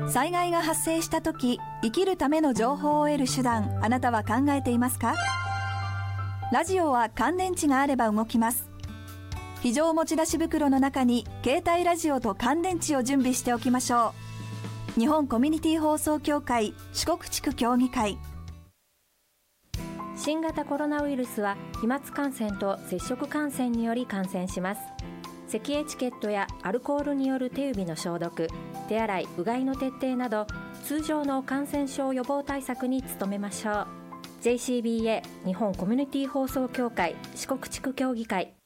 災害が発生した時、生きるための情報を得る手段、あなたは考えていますか？ラジオは乾電池があれば動きます。非常持ち出し袋の中に携帯ラジオと乾電池を準備しておきましょう。日本コミュニティ放送協会四国地区協議会。 新型コロナウイルスは飛沫感染と接触感染により感染します。咳エチケットやアルコールによる手指の消毒、手洗い・うがいの徹底など通常の感染症予防対策に努めましょう。 JCBA 日本コミュニティ放送協会四国地区協議会。